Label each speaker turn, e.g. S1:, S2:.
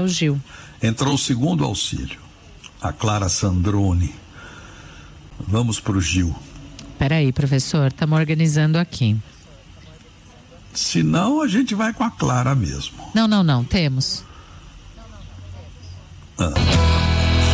S1: É o Gil.
S2: Entrou o segundo auxílio, a Clara Sandrone. Vamos para o Gil.
S1: Peraí, professor, estamos organizando aqui.
S2: Se não, a gente vai com a Clara mesmo.
S1: Não, temos.